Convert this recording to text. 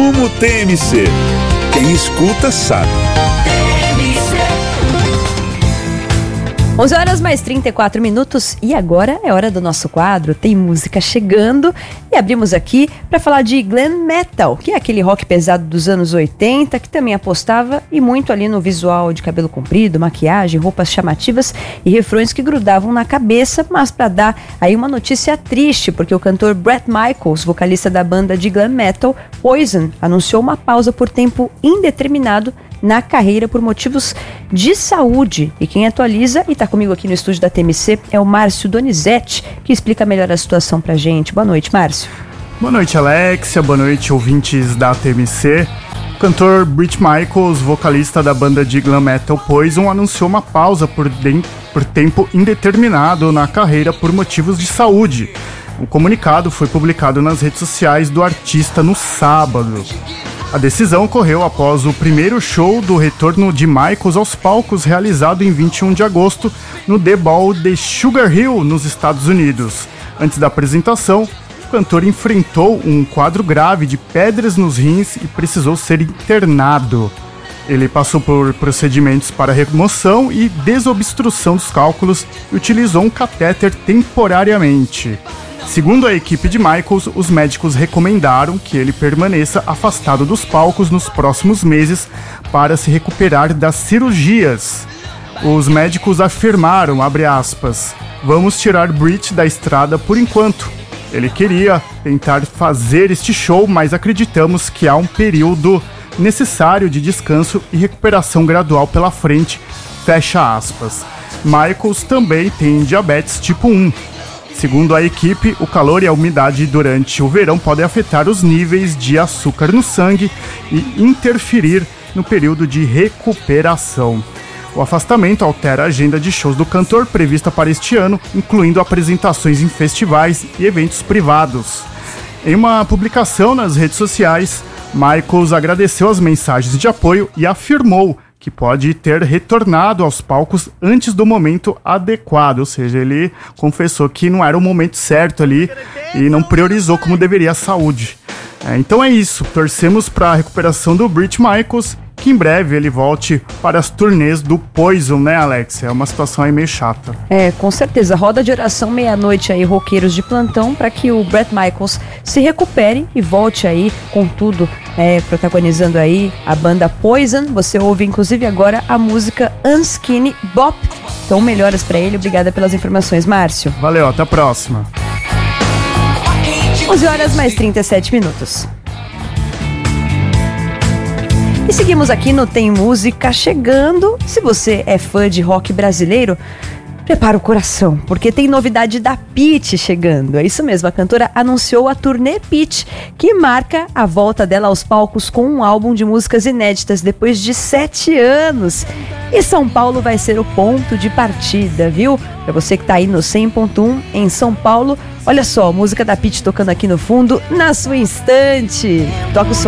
Resumo TMC. Quem escuta sabe. 11 horas mais 34 minutos e agora é hora do nosso quadro Tem Música Chegando e abrimos aqui para falar de glam metal, que é aquele rock pesado dos anos 80 que também apostava e muito ali no visual de cabelo comprido, maquiagem, roupas chamativas e refrões que grudavam na cabeça, mas para dar aí uma notícia triste, porque o cantor Bret Michaels, vocalista da banda de glam metal Poison, anunciou uma pausa por tempo indeterminado na carreira por motivos de saúde. E quem atualiza e está comigo aqui no estúdio da TMC é o Márcio Donizete, que explica melhor a situação pra gente. Boa noite, Márcio. Boa noite, Alexia. Boa noite, ouvintes da TMC. O cantor Bret Michaels, vocalista da banda de glam metal Poison, anunciou uma pausa por tempo indeterminado na carreira por motivos de saúde. O comunicado foi publicado nas redes sociais do artista no sábado. A decisão ocorreu após o primeiro show do retorno de Michaels aos palcos, realizado em 21 de agosto no The Ball de Sugar Hill, nos Estados Unidos. Antes da apresentação, o cantor enfrentou um quadro grave de pedras nos rins e precisou ser internado. Ele passou por procedimentos para remoção e desobstrução dos cálculos e utilizou um catéter temporariamente. Segundo a equipe de Michaels, os médicos recomendaram que ele permaneça afastado dos palcos nos próximos meses para se recuperar das cirurgias. Os médicos afirmaram, abre aspas, "Vamos tirar Bret da estrada por enquanto. Ele queria tentar fazer este show, mas acreditamos que há um período necessário de descanso e recuperação gradual pela frente", fecha aspas. Michaels também tem diabetes tipo 1. Segundo a equipe, o calor e a umidade durante o verão podem afetar os níveis de açúcar no sangue e interferir no período de recuperação. O afastamento altera a agenda de shows do cantor prevista para este ano, incluindo apresentações em festivais e eventos privados. Em uma publicação nas redes sociais, Michaels agradeceu as mensagens de apoio e afirmou que pode ter retornado aos palcos antes do momento adequado, ou seja, ele confessou que não era o momento certo ali e não priorizou como deveria a saúde. Então é isso, torcemos para a recuperação do Bret Michaels, que em breve ele volte para as turnês do Poison, né, Alexia? É uma situação aí meio chata. Com certeza. Roda de oração meia-noite aí, roqueiros de plantão, para que o Bret Michaels se recupere e volte aí com tudo, protagonizando aí a banda Poison. Você ouve, inclusive, agora a música Unskinny Bop. Então, melhoras para ele. Obrigada pelas informações, Márcio. Valeu, até a próxima. 11 horas mais 37 minutos. E seguimos aqui no Tem Música Chegando. Se você é fã de rock brasileiro, prepara o coração, porque tem novidade da Pitty chegando. É isso mesmo, a cantora anunciou a turnê Pitty, que marca a volta dela aos palcos com um álbum de músicas inéditas depois de 7 anos. E São Paulo vai ser o ponto de partida, viu? Pra você que tá aí no 100.1 em São Paulo, olha só, a música da Pitty tocando aqui no fundo, na sua estante. Toca o som.